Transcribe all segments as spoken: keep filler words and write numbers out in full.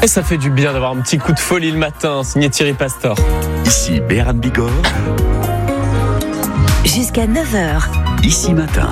Et ça fait du bien d'avoir un petit coup de folie le matin, signé Thierry Pastor. Ici Béarn Bigorre. Jusqu'à neuf heures. Ici Matin.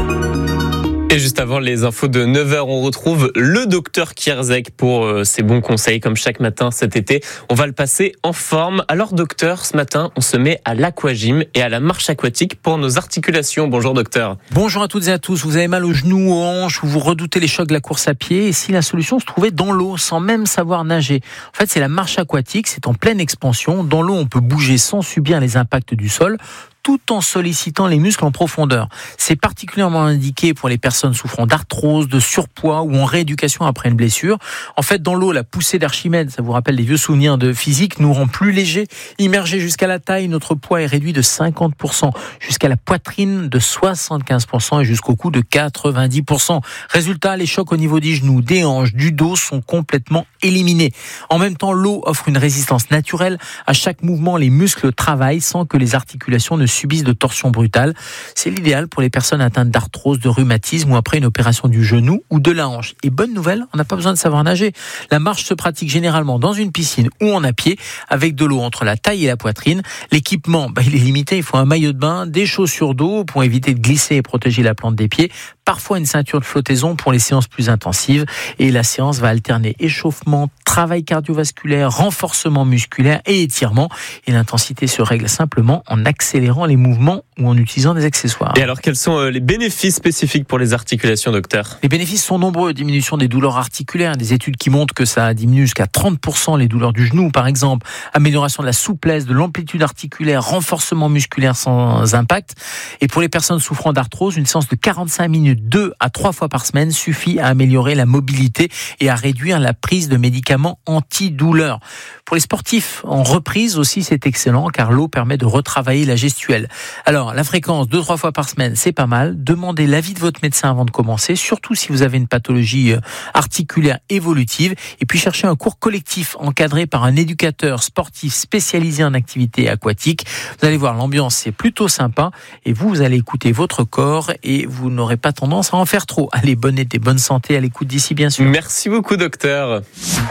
Et juste avant les infos de neuf heures, on retrouve le docteur Kierzek pour euh, ses bons conseils comme chaque matin cet été. On va le passer en forme. Alors docteur, ce matin, on se met à l'aquagym et à la marche aquatique pour nos articulations. Bonjour docteur. Bonjour à toutes et à tous. Vous avez mal aux genoux, aux hanches, ou vous redoutez les chocs de la course à pied, et si la solution se trouvait dans l'eau sans même savoir nager. En fait, c'est la marche aquatique, c'est en pleine expansion. Dans l'eau, on peut bouger sans subir les impacts du sol, tout en sollicitant les muscles en profondeur. C'est particulièrement indiqué pour les personnes souffrant d'arthrose, de surpoids ou en rééducation après une blessure. En fait, dans l'eau, la poussée d'Archimède, ça vous rappelle des vieux souvenirs de physique, nous rend plus légers. Immergé jusqu'à la taille, notre poids est réduit de cinquante pour cent, jusqu'à la poitrine de soixante-quinze pour cent et jusqu'au cou de quatre-vingt-dix pour cent. Résultat, les chocs au niveau des genoux, des hanches, du dos sont complètement éliminés. En même temps, l'eau offre une résistance naturelle. À chaque mouvement, les muscles travaillent sans que les articulations ne subissent de torsion brutale. C'est l'idéal pour les personnes atteintes d'arthrose, de rhumatisme ou après une opération du genou ou de la hanche. Et bonne nouvelle, on n'a pas besoin de savoir nager. La marche se pratique généralement dans une piscine ou en à pied avec de l'eau entre la taille et la poitrine. L'équipement, bah, il est limité. Il faut un maillot de bain, des chaussures d'eau pour éviter de glisser et protéger la plante des pieds. Parfois une ceinture de flottaison pour les séances plus intensives. Et la séance va alterner échauffement, travail cardiovasculaire, renforcement musculaire et étirement. Et l'intensité se règle simplement en accélérant les mouvements ou en utilisant des accessoires. Et alors, quels sont les bénéfices spécifiques pour les articulations, docteur ? Les bénéfices sont nombreux. Diminution des douleurs articulaires, des études qui montrent que ça diminue jusqu'à trente pour cent les douleurs du genou, par exemple. Amélioration de la souplesse, de l'amplitude articulaire, renforcement musculaire sans impact. Et pour les personnes souffrant d'arthrose, une séance de quarante-cinq minutes, deux à trois fois par semaine, suffit à améliorer la mobilité et à réduire la prise de médicaments antidouleurs. Pour les sportifs en reprise aussi, c'est excellent car l'eau permet de retravailler la gestuelle. Alors, la fréquence, deux, trois fois par semaine, c'est pas mal. Demandez l'avis de votre médecin avant de commencer, surtout si vous avez une pathologie articulaire évolutive. Et puis, cherchez un cours collectif encadré par un éducateur sportif spécialisé en activité aquatique. Vous allez voir, l'ambiance, c'est plutôt sympa. Et vous, vous allez écouter votre corps et vous n'aurez pas tendance à en faire trop. Allez, bonne été, bonne santé à l'écoute d'ici, bien sûr. Merci beaucoup, docteur.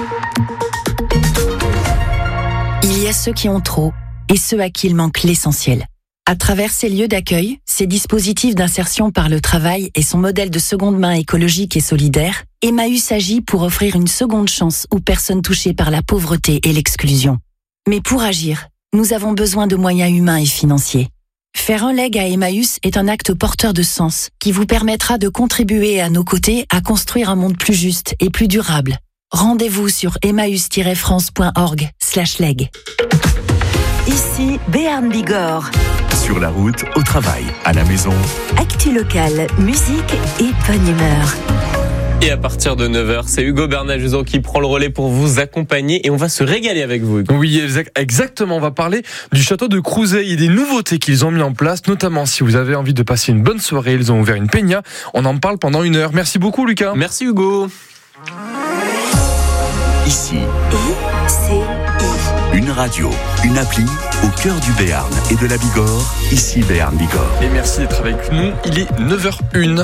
Il y a ceux qui ont trop et ceux à qui il manque l'essentiel. À travers ces lieux d'accueil, ces dispositifs d'insertion par le travail et son modèle de seconde main écologique et solidaire, Emmaüs agit pour offrir une seconde chance aux personnes touchées par la pauvreté et l'exclusion. Mais pour agir, nous avons besoin de moyens humains et financiers. Faire un leg à Emmaüs est un acte porteur de sens qui vous permettra de contribuer à nos côtés à construire un monde plus juste et plus durable. Rendez-vous sur emmaüs tiret france point org slash leg. Ici Béarn Bigorre. Sur la route, au travail, à la maison. Actu locale, musique et bonne humeur. Et à partir de neuf heures, c'est Hugo Bernard-Juzon qui prend le relais pour vous accompagner et on va se régaler avec vous, Hugo. Oui, exactement. On va parler du château de Crouzet et des nouveautés qu'ils ont mis en place, notamment si vous avez envie de passer une bonne soirée. Ils ont ouvert une peña. On en parle pendant une heure. Merci beaucoup, Lucas. Merci, Hugo. Ici, I C I. une radio, une appli au cœur du Béarn et de la Bigorre. Ici Béarn Bigorre. Et merci d'être avec nous. Il est neuf heures une.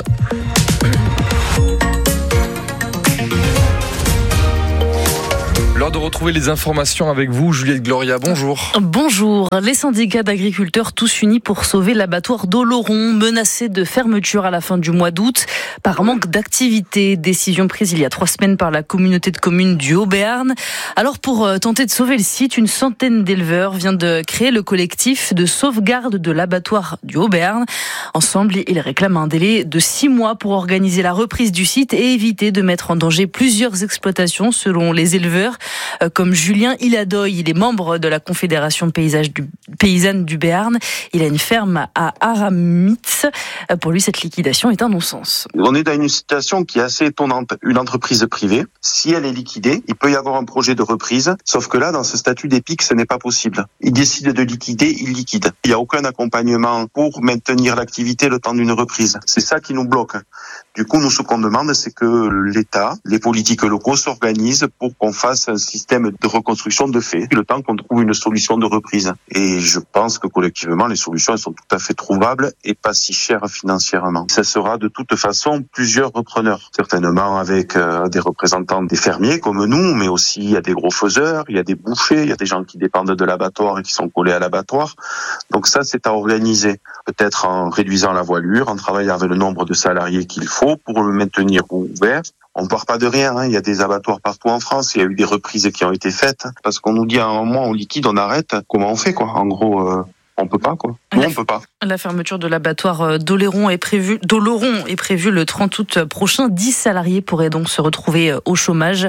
L'heure de retrouver les informations avec vous, Juliette Gloria, bonjour. Bonjour. Les syndicats d'agriculteurs tous unis pour sauver l'abattoir d'Oloron, menacé de fermeture à la fin du mois d'août par manque d'activité. Décision prise il y a trois semaines par la communauté de communes du Haut-Béarn. Alors pour tenter de sauver le site, une centaine d'éleveurs vient de créer le collectif de sauvegarde de l'abattoir du Haut-Béarn. Ensemble, ils réclament un délai de six mois pour organiser la reprise du site et éviter de mettre en danger plusieurs exploitations selon les éleveurs. Comme Julien Iladoy, il est membre de la Confédération paysage du, paysanne du Béarn. Il a une ferme à Aramitz. Pour lui, cette liquidation est un non-sens. On est dans une situation qui est assez étonnante. Une entreprise privée, si elle est liquidée, il peut y avoir un projet de reprise. Sauf que là, dans ce statut d'EPIC, ce n'est pas possible. Il décide de liquider, il liquide. Il n'y a aucun accompagnement pour maintenir l'activité le temps d'une reprise. C'est ça qui nous bloque. Du coup, nous, ce qu'on demande, c'est que l'État, les politiques locaux s'organisent pour qu'on fasse un système de reconstruction de fait, le temps qu'on trouve une solution de reprise. Et je pense que collectivement, les solutions elles sont tout à fait trouvables et pas si chères financièrement. Ça sera de toute façon plusieurs repreneurs, certainement avec euh, des représentants des fermiers comme nous, mais aussi il y a des gros faiseurs, il y a des bouchers, il y a des gens qui dépendent de l'abattoir et qui sont collés à l'abattoir. Donc ça, c'est à organiser, peut-être en réduisant la voilure, en travaillant avec le nombre de salariés qu'il faut pour le maintenir ouvert. On part pas de rien, hein. Il y a des abattoirs partout en France, il y a eu des reprises qui ont été faites, parce qu'on nous dit à un moment on liquide, on arrête, comment on fait quoi ? En gros, euh, on peut pas quoi. Nous, on peut pas. La fermeture de l'abattoir d'Oléron est prévue, d'Oloron est prévue le trente août prochain. dix salariés pourraient donc se retrouver au chômage.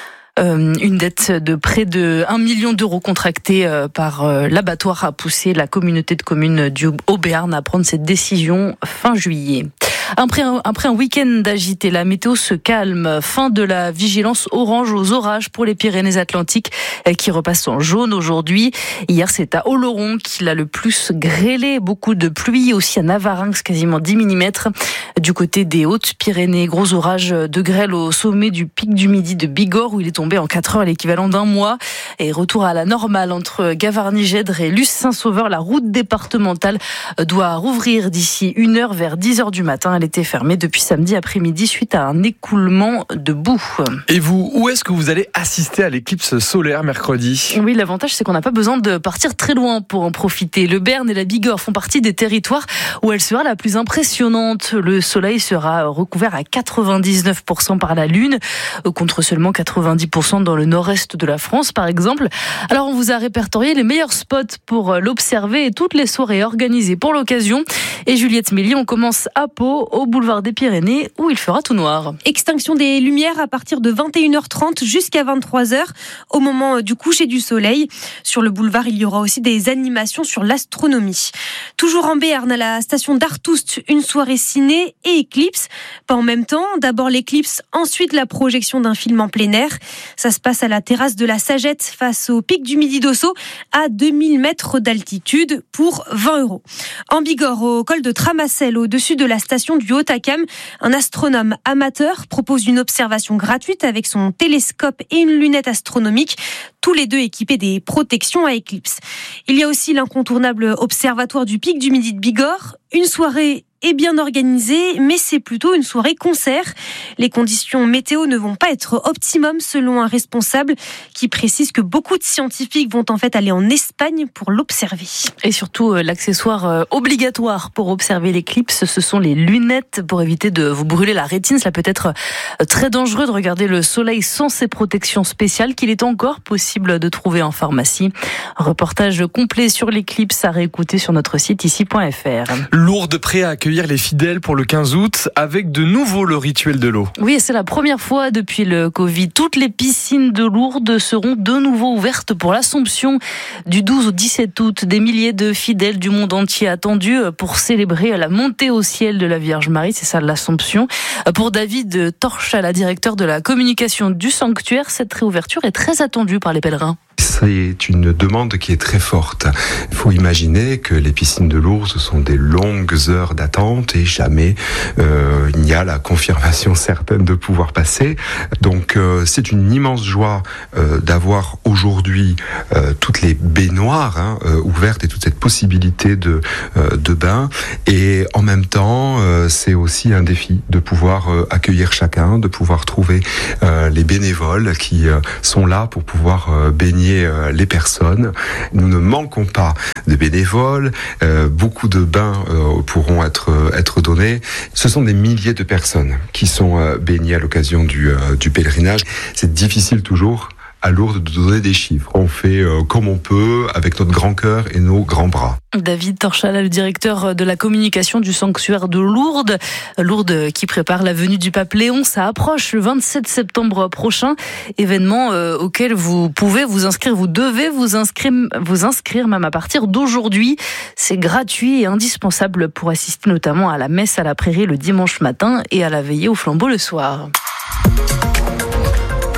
Euh, une dette de près de un million d'euros contractée euh, par euh, l'abattoir a poussé la communauté de communes du Haut-Béarn à prendre cette décision fin juillet. Après un, après un week-end agité, la météo se calme. Fin de la vigilance orange aux orages pour les Pyrénées-Atlantiques qui repasse en jaune aujourd'hui. Hier, c'est à Oloron qu'il a le plus grêlé. Beaucoup de pluie aussi à Navarinx, quasiment dix millimètres. Du côté des Hautes-Pyrénées, gros orage de grêle au sommet du pic du Midi de Bigorre où il est tombé en quatre heures, l'équivalent d'un mois. Et retour à la normale entre Gavarnie-Gèdre et Luce-Saint-Sauveur. La route départementale doit rouvrir d'ici une heure vers dix heures du matin. Elle était fermée depuis samedi après-midi suite à un écoulement de boue. Et vous, où est-ce que vous allez assister à l'éclipse solaire mercredi ? Oui, l'avantage c'est qu'on n'a pas besoin de partir très loin pour en profiter. Le Béarn et la Bigorre font partie des territoires où elle sera la plus impressionnante. Le soleil sera recouvert à quatre-vingt-dix-neuf pour cent par la lune, contre seulement quatre-vingt-dix pour cent dans le nord-est de la France par exemple. Alors on vous a répertorié les meilleurs spots pour l'observer et toutes les soirées organisées pour l'occasion. Et Juliette Mélier, on commence à Pau, au boulevard des Pyrénées, où il fera tout noir. Extinction des lumières à partir de vingt et une heures trente jusqu'à vingt-trois heures, au moment du coucher du soleil. Sur le boulevard, il y aura aussi des animations sur l'astronomie. Toujours en Béarn, à la station d'Artoust, une soirée ciné et éclipse. Pas en même temps, d'abord l'éclipse, ensuite la projection d'un film en plein air. Ça se passe à la terrasse de la Sagette, face au pic du Midi d'Ossau, à deux mille mètres d'altitude, pour vingt euros. En Bigorre, au col de Tramacel, au-dessus de la station du Haut-Acam, un astronome amateur propose une observation gratuite avec son télescope et une lunette astronomique, tous les deux équipés des protections à éclipse. Il y a aussi l'incontournable observatoire du pic du Midi de Bigorre, une soirée est bien organisée, mais c'est plutôt une soirée concert. Les conditions météo ne vont pas être optimum selon un responsable qui précise que beaucoup de scientifiques vont en fait aller en Espagne pour l'observer. Et surtout, l'accessoire obligatoire pour observer l'éclipse, ce sont les lunettes pour éviter de vous brûler la rétine. Cela peut être très dangereux de regarder le soleil sans ces protections spéciales qu'il est encore possible de trouver en pharmacie. Un reportage complet sur l'éclipse à réécouter sur notre site ici point f r. Lourdes prêt à accueillir les fidèles pour le quinze août avec de nouveau le rituel de l'eau. Oui, c'est la première fois depuis le Covid. Toutes les piscines de Lourdes seront de nouveau ouvertes pour l'Assomption du douze au dix-sept août. Des milliers de fidèles du monde entier attendus pour célébrer la montée au ciel de la Vierge Marie. C'est ça, l'Assomption. Pour David Torchala, directeur de la communication du sanctuaire, cette réouverture est très attendue par les pèlerins. C'est une demande qui est très forte. Il faut imaginer que les piscines de Lourdes, ce sont des longues heures d'attente et jamais euh, il n'y a la confirmation certaine de pouvoir passer. Donc euh, c'est une immense joie euh, d'avoir aujourd'hui euh, toutes les baignoires hein, euh, ouvertes et toute cette possibilité de, euh, de bain. Et en même temps, euh, c'est aussi un défi de pouvoir euh, accueillir chacun, de pouvoir trouver euh, les bénévoles qui euh, sont là pour pouvoir euh, baigner les personnes. Nous ne manquons pas de bénévoles, euh, beaucoup de bains euh, pourront être, être donnés. Ce sont des milliers de personnes qui sont euh, baignées à l'occasion du, euh, du pèlerinage. C'est difficile toujours à Lourdes de donner des chiffres. On fait euh, comme on peut, avec notre grand cœur et nos grands bras. David Torchala, le directeur de la communication du sanctuaire de Lourdes. Lourdes qui prépare la venue du pape Léon. Ça approche le vingt-sept septembre prochain. Événement euh, auquel vous pouvez vous inscrire. Vous devez vous inscrire, vous inscrire même à partir d'aujourd'hui. C'est gratuit et indispensable pour assister notamment à la messe à la prairie le dimanche matin et à la veillée au flambeau le soir.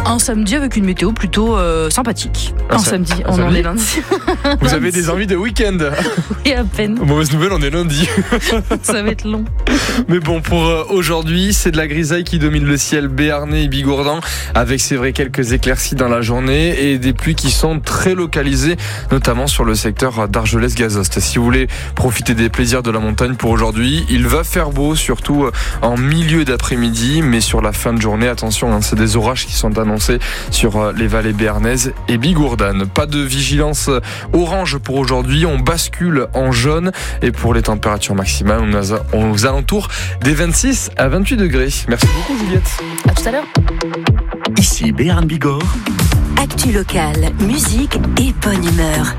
Un samedi avec une météo plutôt euh, sympathique. Un, Un samedi, un on samedi en est lundi. Vous avez des envies de week-end? Oui, à peine. Mauvaise nouvelle, on est lundi. Ça va être long. Mais bon, pour euh, aujourd'hui, c'est de la grisaille qui domine le ciel béarnais et bigourdan, avec c'est vrai quelques éclaircies dans la journée et des pluies qui sont très localisées, notamment sur le secteur d'Argelès-Gazost. Si vous voulez profiter des plaisirs de la montagne pour aujourd'hui, il va faire beau, surtout en milieu d'après-midi, mais sur la fin de journée, attention, hein, c'est des orages qui sont annoncés sur les vallées béarnaises et bigourdanes. Pas de vigilance orange pour aujourd'hui, on bascule en jaune et pour les températures maximales, on a aux alentours des vingt-six à vingt-huit degrés. Merci beaucoup Juliette. À tout à l'heure. Ici Béarn Bigorre. Actu locale, musique et bonne humeur.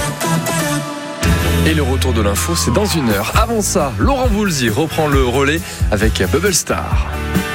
Et le retour de l'info, c'est dans une heure. Avant ça, Laurent Voulzy reprend le relais avec Bubble Star.